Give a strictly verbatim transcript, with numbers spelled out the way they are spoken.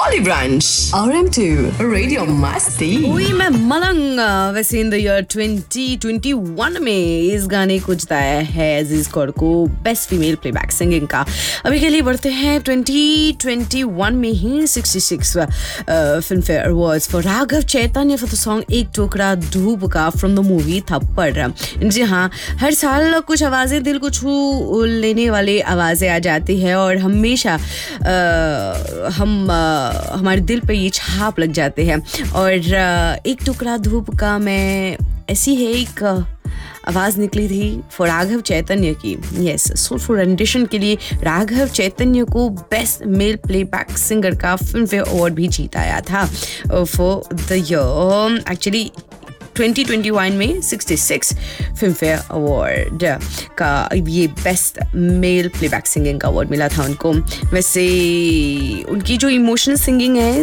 Olive Branch, R M two, Radio Masti. ओए मैं मलंग वैसे in the year twenty twenty one में इस गाने को जिताया है अजीज कौर को बेस्ट फीमेल प्लेबैक सिंगिंग का। अभी के लिए बढ़ते हैं ट्वेंटी ट्वेंटी वन में ही sixty six film fair awards for Raghav Chaitanya for the song एक टुकड़ा धूप का फ्रॉम द मूवी थप्पड़। जी हाँ, हर साल कुछ आवाज़ें दिल को छू लेने वाली आवाज़ें आ जाती है और हमेशा आ, हम आ, हमारे दिल पे ये छाप लग जाते हैं। और एक टुकड़ा धूप का में ऐसी है एक आवाज़ निकली थी फॉर राघव चैतन्य की। यस, सोलफुल रेंडिशन के लिए राघव चैतन्य को बेस्ट मेल प्लेबैक सिंगर का फिल्म फेयर अवार्ड भी जीताया था for the year actually twenty twenty one में sixty six film fair award का ये बेस्ट मेल प्लेबैक सिंगिंग का अवार्ड मिला था उनको। वैसे उनकी जो इमोशनल सिंगिंग है